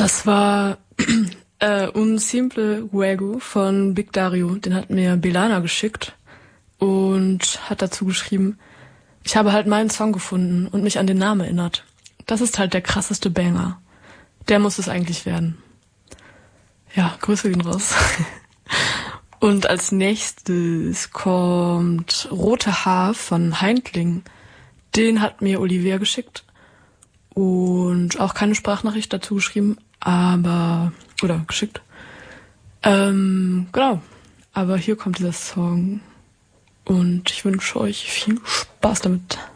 Das war Un Simple Juego von Big Dario. Den hat mir Belana geschickt und hat dazu geschrieben, ich habe halt meinen Song gefunden und mich an den Namen erinnert. Das ist halt der krasseste Banger. Der muss es eigentlich werden. Ja, Grüße gehen raus. Und als nächstes kommt Rote Haar von Heintling. Den hat mir Olivia geschickt und auch keine Sprachnachricht dazu geschrieben, oder geschickt. Genau. Aber hier kommt dieser Song und ich wünsche euch viel Spaß damit.